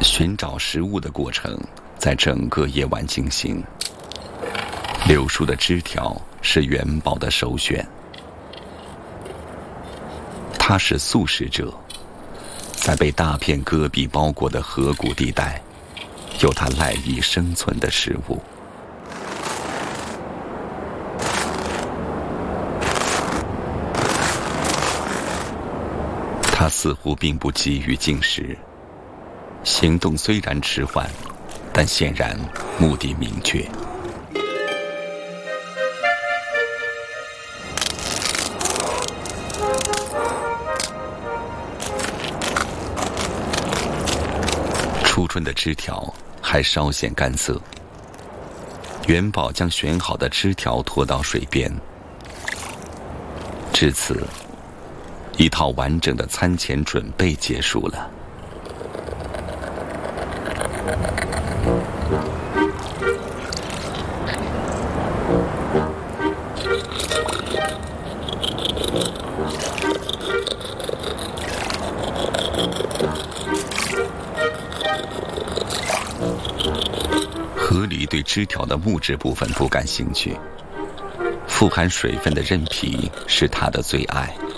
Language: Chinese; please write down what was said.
寻找食物的过程在整个夜晚进行。柳树的枝条是元宝的首选，他是素食者，在被大片戈壁包裹的河谷地带，有他赖以生存的食物。他似乎并不急于进食，行动虽然迟缓，但显然目的明确。初春的枝条还稍显干涩，元宝将选好的枝条拖到水边。至此，一套完整的餐前准备结束了。河狸对枝条的木质部分不感兴趣，富含水分的韧皮是它的最爱。